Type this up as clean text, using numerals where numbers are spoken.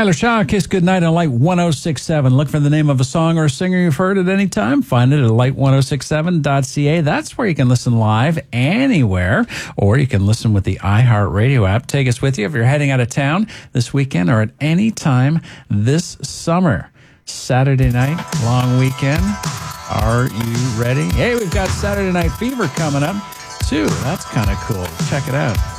Tyler Shaw, Kiss Goodnight on Light 106.7. Look for the name of a song or a singer you've heard at any time. Find it at light1067.ca. That's where you can listen live anywhere, or you can listen with the iHeartRadio app. Take us with you if you're heading out of town this weekend or at any time this summer. Saturday night, long weekend. Are you ready? Hey, we've got Saturday Night Fever coming up, too. That's kind of cool. Check it out.